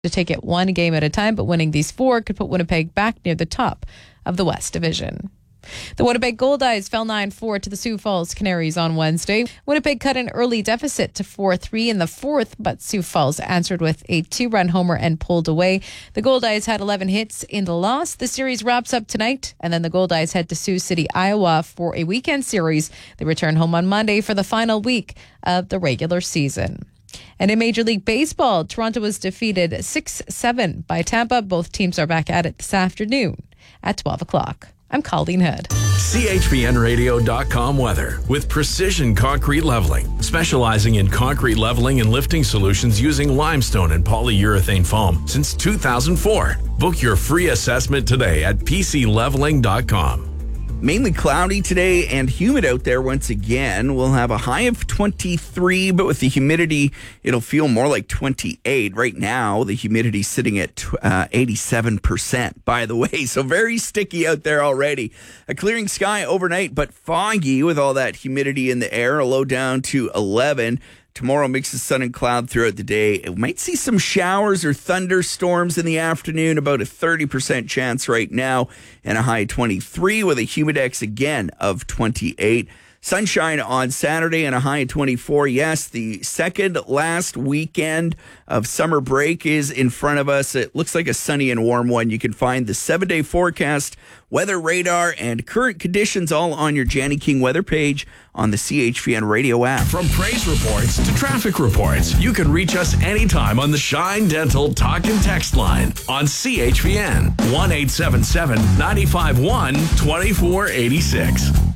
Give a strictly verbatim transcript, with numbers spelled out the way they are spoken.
to take it one game at a time, but winning these four could put Winnipeg back near the top of the West Division. The Winnipeg Goldeyes fell nine four to the Sioux Falls Canaries on Wednesday. Winnipeg cut an early deficit to four three in the fourth, but Sioux Falls answered with a two-run homer and pulled away. The Goldeyes had eleven hits in the loss. The series wraps up tonight, and then the Goldeyes head to Sioux City, Iowa for a weekend series. They return home on Monday for the final week of the regular season. And in Major League Baseball, Toronto was defeated six seven by Tampa. Both teams are back at it this afternoon at twelve o'clock. I'm Colleen Hood. C H B N radio dot com weather with Precision Concrete Leveling, specializing in concrete leveling and lifting solutions using limestone and polyurethane foam since two thousand four. Book your free assessment today at p c leveling dot com. Mainly cloudy today and humid out there once again. We'll have a high of twenty-three, but with the humidity, it'll feel more like twenty-eight. Right now, the humidity sitting at uh, eighty-seven percent, by the way. So very sticky out there already. A clearing sky overnight, but foggy with all that humidity in the air. A low down to eleven. Tomorrow mixes sun and cloud throughout the day. It might see some showers or thunderstorms in the afternoon, about a thirty percent chance right now, and a high twenty-three with a humidex again of twenty-eight. Sunshine on Saturday and a high of twenty-four. Yes, the second last weekend of summer break is in front of us. It looks like a sunny and warm one. You can find the seven-day forecast, weather radar, and current conditions all on your Janny King weather page on the C H V N radio app. From praise reports to traffic reports, you can reach us anytime on the Shine Dental Talk and Text line on C H V N one eight seven seven, nine five one, two four eight six.